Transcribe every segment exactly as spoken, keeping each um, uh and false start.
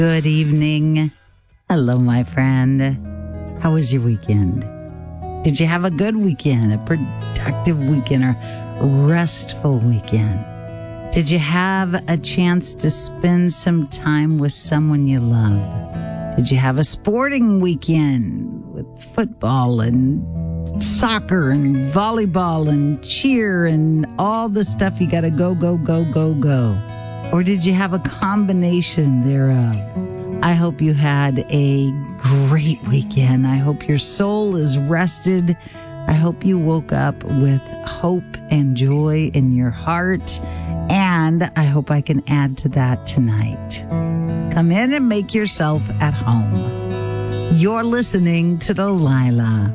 Good evening. Hello, my friend. How was your weekend? Did you have a good weekend, a productive weekend, or restful weekend? Did you have a chance to spend some time with someone you love? Did you have a sporting weekend with football and soccer and volleyball and cheer and all the stuff you got to go, go, go, go, go? Or did you have a combination thereof? I hope you had a great weekend. I hope your soul is rested. I hope you woke up with hope and joy in your heart. And I hope I can add to that tonight. Come in and make yourself at home. You're listening to Delilah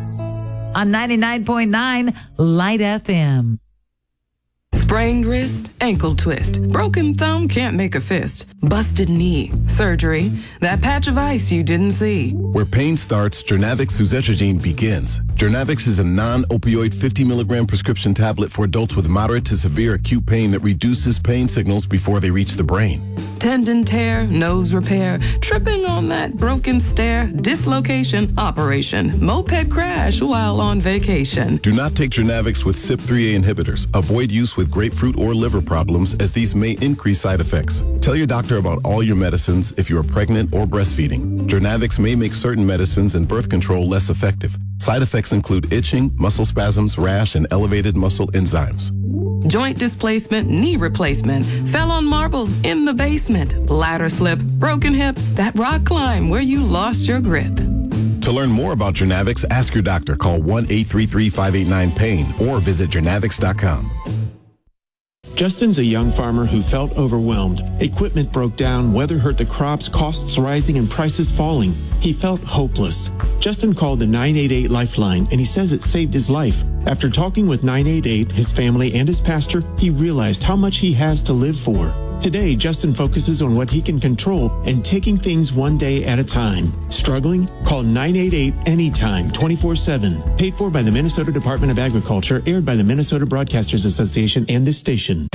on ninety-nine point nine Light F M. Sprained wrist, ankle twist, broken thumb, can't make a fist, busted knee, surgery, that patch of ice you didn't see. Where pain starts, Jernavix suzetrigine begins. Jernavix is a non-opioid fifty milligram prescription tablet for adults with moderate to severe acute pain that reduces pain signals before they reach the brain. Tendon tear, nose repair, tripping on that broken stair, dislocation, operation, moped crash while on vacation. Do not take Jernavix with C Y P three A inhibitors. Avoid use with grapefruit or liver problems, as these may increase side effects. Tell your doctor about all your medicines if you are pregnant or breastfeeding. Jernavix may make certain medicines and birth control less effective. Side effects include itching, muscle spasms, rash, and elevated muscle enzymes. Joint displacement, knee replacement, fell on marbles in the basement, ladder slip, broken hip, that rock climb where you lost your grip. To learn more about Jernavix, ask your doctor. Call one eight three three, five eight nine, pain or visit jernavix dot com. Justin's a young farmer who felt overwhelmed. Equipment broke down, weather hurt the crops, costs rising, and prices falling. He felt hopeless. Justin called the nine eight eight Lifeline, and he says it saved his life. After talking with nine eight eight, his family, and his pastor, he realized how much he has to live for. Today, Justin focuses on what he can control and taking things one day at a time. Struggling? Call nine eight eight anytime, twenty-four seven. Paid for by the Minnesota Department of Agriculture, aired by the Minnesota Broadcasters Association and this station.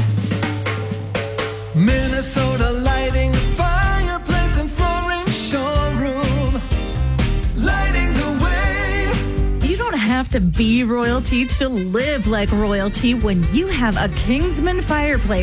Minnesota Lighting, fireplace and flooring showroom, lighting the way. You don't have to be royalty to live like royalty when you have a Kingsman fireplace